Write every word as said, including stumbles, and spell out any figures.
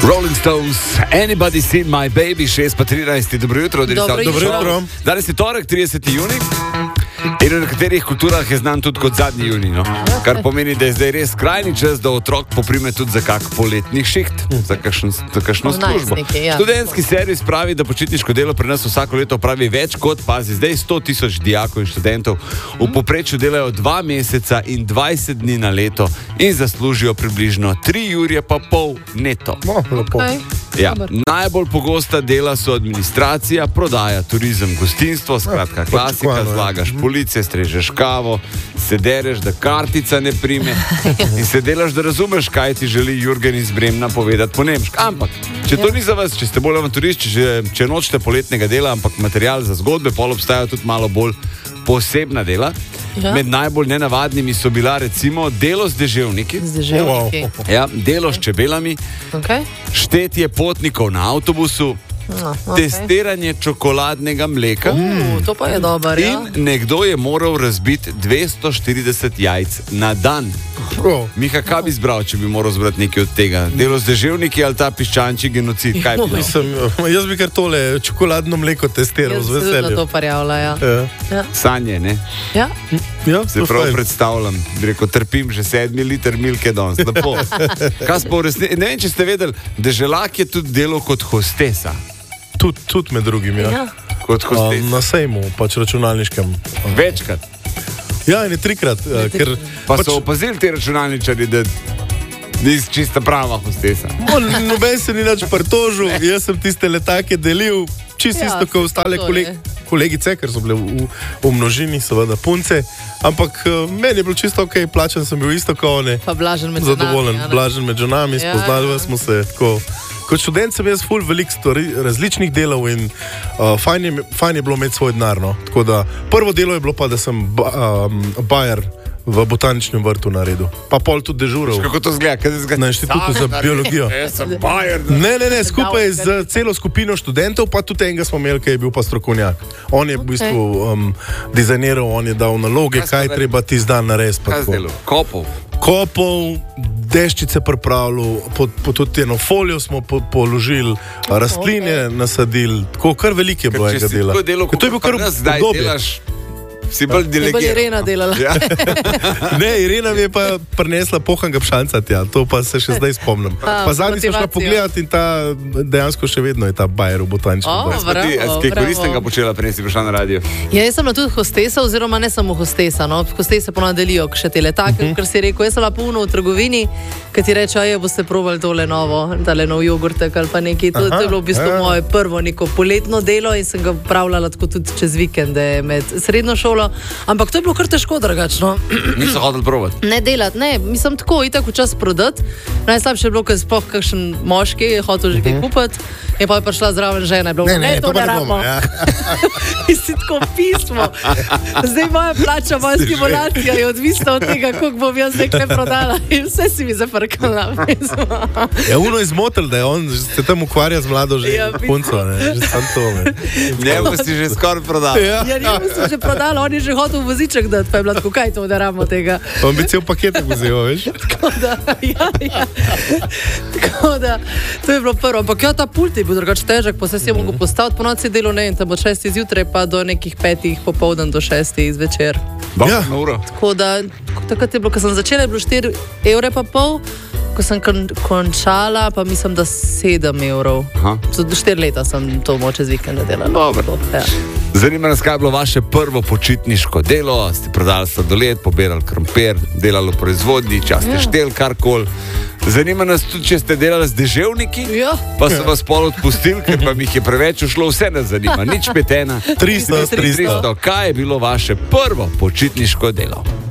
Rolling Stones, Anybody Seen My Baby, šest pa trinajst, dobro jutro. Dobro jutro. Danes je torek, trideseti junij. In v nekaterih kulturah je znan tudi kot zadnji junij, no? Kar pomeni, da je zdaj res skrajni čas, da otrok poprime tudi za kak poletnih šiht, za kakšno, za kakšno službo. Ja. Študentski servis pravi, da počitniško delo pri nas vsako leto pravi več kot, pazi, zdaj sto tisoč dijakov in študentov v povprečju delajo dva meseca in dvajset dni na leto in zaslužijo približno tri jurje pa pol neto. No, okay. Ja. Najbolj pogosta dela so administracija, prodaja, turizem, gostinstvo, skratka klasika, zlagaš police, strežeš kavo, se dereš, da kartica ne prime in se delaš, da razumeš, kaj ti želi Jurgen iz Bremna povedati po nemško. Ampak, če to ni za vas, če ste bolj avanturisti, če, če nočete poletnega dela, ampak material za zgodbe, pol obstajajo tudi malo bolj posebna dela. Ja. Med najbolj nenavadnimi so bila recimo delo z deževniki, z deževniki. Ja, delo s čebelami, Okay. štetje potnikov na avtobusu, No, okay. testiranje čokoladnega mleka. Uh, to pa je dobro, ja. In nekdo je moral razbiti dvesto štirideset jajc na dan. Oh. Miha, kaj bi zbral, če bi moral zbrati nekaj od tega? Delo z deževniki ali ta piščančji genocid? Kaj bi Mislim, jaz bi kar tole čokoladno mleko testiral Jaz z se tudi na veseljem. to parjavla, ja. Ja. Ja. Sanje, ne? Ja. Ja, Se prav predstavljam, bi rekel, trpim že sedmi liter milke danes, lepo. Kaj smo v resnici? Ne vem, če ste vedeli, deželak je tudi delo kot hostesa. Tudi tud med drugim, ja. Ja. Kot hostesa. Um, na sejmu, pač računalniškem. Večkrat. Ja, in trikrat, uh, ker Pa pač, so opazili ti računalničari, da nisi čista prava hostesa. no, noben se ni nič pritožil, jaz sem tiste letake delil, čisto Ja, isto kot ostale to koleg, je. kolegice, ker so bile v, v množini, seveda punce, ampak uh, meni je bilo čisto ok, plačan sem bil isto kot one, Pa blažen med zadovoljen, nami, blažen med ženami, Ja, spoznali ja. smo se tako. Kot študent sem jaz ful veliko stvari, različnih delov in uh, fajn, je, fajn je bilo imeti svoj denar. No. Tako da prvo delo je bilo pa, da sem ba, um, bajer v botaničnem vrtu naredil. Pa pol tudi dežural Kako to zgleda? Kaj zgleda? na inštitutu za biologijo. Jaz sem bajer. Ne, ne, ne, skupaj z celo skupino študentov, pa tudi enega smo imeli, ki je bil pa strokovnjak. On je v bistvu um, dizajniral, on je dal naloge, Kaj ste kaj bili? treba ti zdan narediti. pa Kaj tako. zdelo? Kopov. Kopov, deščice pripravili, po, po tudi eno folijo smo po, položili, rastline okej. nasadili, tako kar veliko je bilo Ker če enega si dela. tako delal, Ker to je bil kar zdaj obdobje. delaš, si bolj Je bolj delegiran. Irena delala. Ja. Ne, Irena mi je pa prinesla pohanga pšanca tja, to pa se še zdaj spomnim. A, Pa zadnji smo šla motivacijo. pogledati in ta dejansko še vedno je ta bajer v botaničnem O, vrtu. Bravo, Ti, a si kaj bravo. koristnega počela, prej si prišla na radio? Ja, jaz sem bila tudi hostesa, oziroma ne samo hostesa, no, hostese ponavadi delijo še te letake, uh -huh. ker si rekel, jaz sem bila puno v trgovini, ki ti reče, aj boste probali tole novo, tale nov jogurtek ali pa nekaj. To, to je bilo v bistvu Aha. moje prvo neko poletno delo in sem ga upravljala tako tudi čez vikende med srednjo šolo, ampak to je bilo kar težko drugačno. Niso hodili probati. Ne delati, ne, mislim tako, itak včas prodati. Najslabše je bilo, ker sploh kakšen moški je hotel že kaj kupiti in pa je prišla zraven žena, je bilo, Ne, ne, to to pa ne ne rabimo. bomo. Ja. In si tako pismo. Zdaj moja plača, moja stimulacija je odvisna od tega, koliko bom jaz zdaj kaj prodala. In vse si mi zafrkala. Ja, uno je zmotil, da je on se tam ukvarja z mlado že Ja, punco, ne, že sam to. Ne. Njemu si že skoraj prodal. Ja. Ja, njemu sem že prodala, on je že hotel voziček dati, pa je bilo tako, kaj to, da rabimo tega. On bi cel paket vzel, veš? Tako da, ja, ja. Tako da, to je bilo prvo. Ampak ja, ta pult je bil drugače težek, pa se si je mogel postaviti, po noci delo, ne, in tam od šestih zjutraj pa do nekih petih popoldan do šestih zvečer. Dobro, Ja. na uro. Tako da, takrat je bilo, ko sem začela, je bilo štiri evre pa pol, ko sem kon končala, pa mislim, da sedem evrov. Aha. Za štiri leta sem to moče z vikenda delala. Dobro. Ja. Zanima nas, kaj je bilo vaše prvo počitniško delo. Ste prodali sladoled, pobirali krompir, delali v proizvodnji, čas ste Ja. štel karkoli. Zanima nas tudi, če ste delali z deževniki, Ja. pa so vas pol odpustili, ker pa mi jih je preveč ušlo, vse nas zanima. Nič petena. tristo, tristo. Kaj je bilo vaše prvo počitniško delo?